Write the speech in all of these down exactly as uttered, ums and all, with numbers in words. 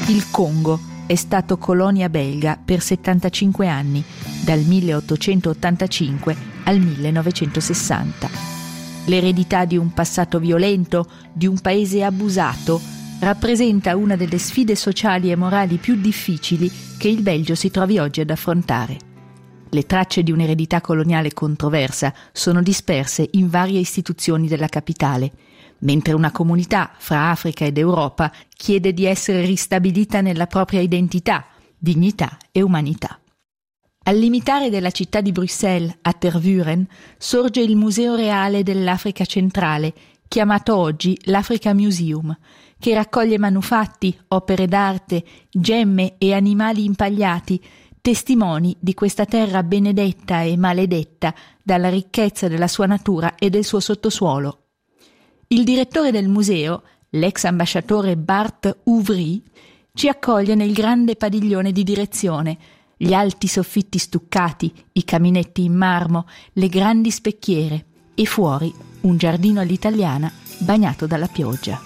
Il Congo è stato colonia belga per settantacinque anni, dal milleottocentottantacinque al millenovecentosessanta. L'eredità di un passato violento, di un paese abusato, rappresenta una delle sfide sociali e morali più difficili che il Belgio si trovi oggi ad affrontare. Le tracce di un'eredità coloniale controversa sono disperse in varie istituzioni della capitale, mentre una comunità fra Africa ed Europa chiede di essere ristabilita nella propria identità, dignità e umanità. Al limitare della città di Bruxelles a Tervuren sorge il Museo Reale dell'Africa Centrale, chiamato oggi l'Africa Museum, che raccoglie manufatti, opere d'arte, gemme e animali impagliati, testimoni di questa terra benedetta e maledetta dalla ricchezza della sua natura e del suo sottosuolo. Il direttore del museo, l'ex ambasciatore Bart Ouvry, ci accoglie nel grande padiglione di direzione, gli alti soffitti stuccati, i caminetti in marmo, le grandi specchiere e fuori un giardino all'italiana bagnato dalla pioggia.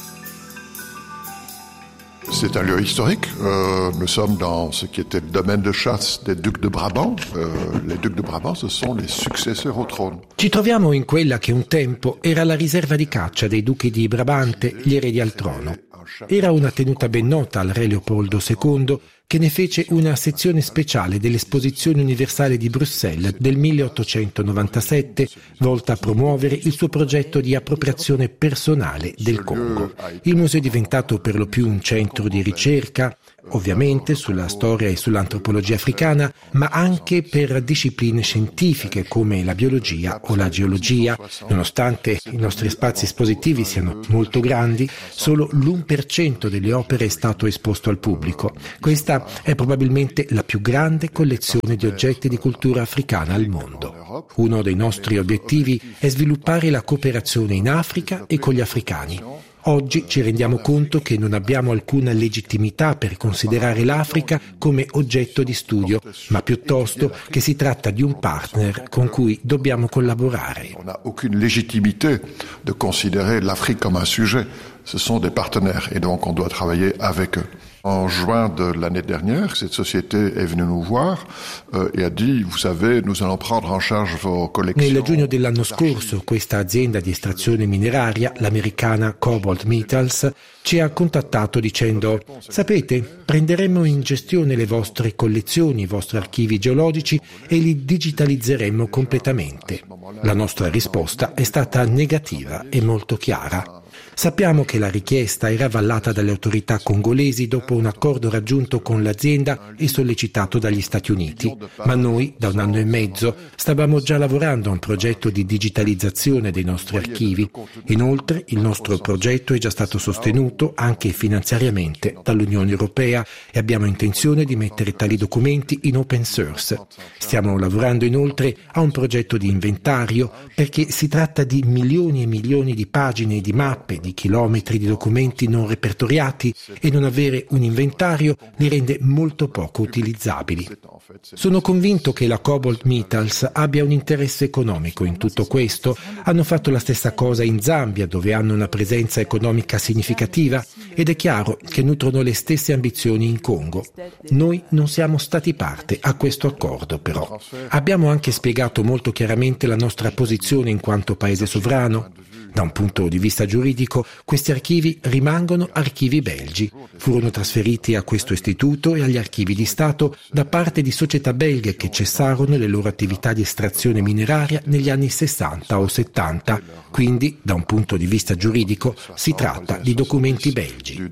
C'est un lieu historique. Euh, nous sommes dans ce qui était le domaine de chasse des ducs de Brabant. Euh, les ducs de Brabant, ce sont les successeurs au trône. Ci troviamo in quella che un tempo era la riserva di caccia dei duchi di Brabante, gli eredi al trono. Era una tenuta ben nota al re Leopoldo secondo, che ne fece una sezione speciale dell'Esposizione Universale di Bruxelles del milleottocentonovantasette, volta a promuovere il suo progetto di appropriazione personale del Congo. Il museo è diventato per lo più un centro di ricerca, ovviamente sulla storia e sull'antropologia africana, ma anche per discipline scientifiche come la biologia o la geologia. Nonostante i nostri spazi espositivi siano molto grandi, solo l'uno per cento delle opere è stato esposto al pubblico. Questa è probabilmente la più grande collezione di oggetti di cultura africana al mondo. Uno dei nostri obiettivi è sviluppare la cooperazione in Africa e con gli africani. Oggi ci rendiamo conto che non abbiamo alcuna legittimità per considerare l'Africa come oggetto di studio, ma piuttosto che si tratta di un partner con cui dobbiamo collaborare. On n'a aucune légitimité de considérer l'Afrique comme un sujet. Ce sont des partenaires et donc on doit travailler avec eux. En juin de l'année dernière, cette société est venue nous voir euh, et a dit, vous savez, nous allons prendre en charge vos collections. Nel giugno dell'anno scorso, questa azienda di estrazione mineraria, l'americana Cobalt Metals, ci ha contattato dicendo: sapete, prenderemo in gestione le vostre collezioni, i vostri archivi geologici e li digitalizzeremo completamente. La nostra risposta è stata negativa e molto chiara. Sappiamo che la richiesta era avallata dalle autorità congolesi dopo un accordo raggiunto con l'azienda e sollecitato dagli Stati Uniti, ma noi da un anno e mezzo stavamo già lavorando a un progetto di digitalizzazione dei nostri archivi. Inoltre il nostro progetto è già stato sostenuto anche finanziariamente dall'Unione Europea e abbiamo intenzione di mettere tali documenti in open source. Stiamo lavorando inoltre a un progetto di inventario perché si tratta di milioni e milioni di pagine di mappe, di chilometri di documenti non repertoriati e non avere un inventario li rende molto poco utilizzabili. Sono convinto che la Cobalt Metals abbia un interesse economico in tutto questo. Hanno fatto la stessa cosa in Zambia, dove hanno una presenza economica significativa, ed è chiaro che nutrono le stesse ambizioni in Congo. Noi non siamo stati parte a questo accordo, però. Abbiamo anche spiegato molto chiaramente la nostra posizione in quanto paese sovrano. Da un punto di vista giuridico, questi archivi rimangono archivi belgi. Furono trasferiti a questo istituto e agli archivi di Stato da parte di società belghe che cessarono le loro attività di estrazione mineraria negli anni sessanta o settanta. Quindi, da un punto di vista giuridico, si tratta di documenti belgi.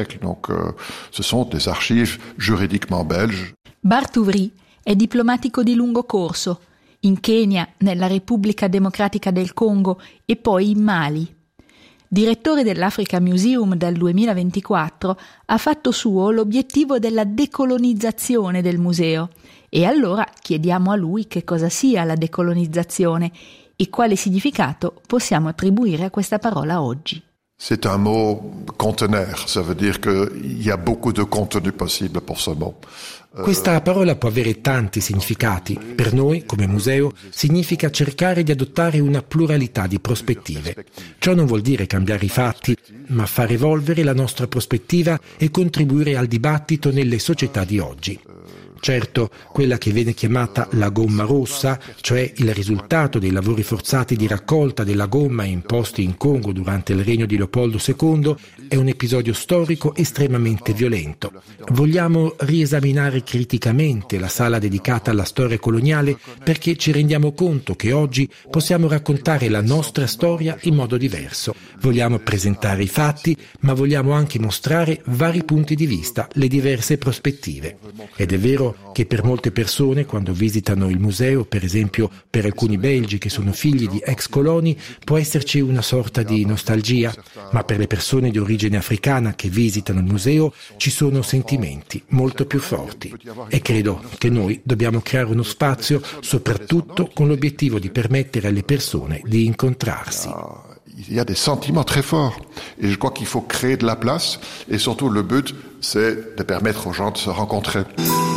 Bart Ouvry è diplomatico di lungo corso, in Kenya, nella Repubblica Democratica del Congo e poi in Mali. Direttore dell'Africa Museum dal duemilaventiquattro, ha fatto suo l'obiettivo della decolonizzazione del museo e allora chiediamo a lui che cosa sia la decolonizzazione e quale significato possiamo attribuire a questa parola oggi. C'est un mot conteneur, ça veut dire qu'il y a beaucoup de contenu possible pour ce mot. Questa parola può avere tanti significati. Per noi, come museo, significa cercare di adottare una pluralità di prospettive. Ciò non vuol dire cambiare i fatti, ma far evolvere la nostra prospettiva e contribuire al dibattito nelle società di oggi. Certo, quella che viene chiamata la gomma rossa, cioè il risultato dei lavori forzati di raccolta della gomma imposti in Congo durante il regno di Leopoldo secondo, è un episodio storico estremamente violento. Vogliamo riesaminare criticamente la sala dedicata alla storia coloniale perché ci rendiamo conto che oggi possiamo raccontare la nostra storia in modo diverso. Vogliamo presentare i fatti, ma vogliamo anche mostrare vari punti di vista, le diverse prospettive. Ed è vero che per molte persone, quando visitano il museo, per esempio per alcuni belgi che sono figli di ex coloni, può esserci una sorta di nostalgia, ma per le persone di origine africana che visitano il museo ci sono sentimenti molto più forti. E credo che noi dobbiamo creare uno spazio, soprattutto con l'obiettivo di permettere alle persone di incontrarsi. Il y a des sentiments très forts et je crois qu'il faut créer de la place et surtout le but c'est de permettre aux gens de se rencontrer.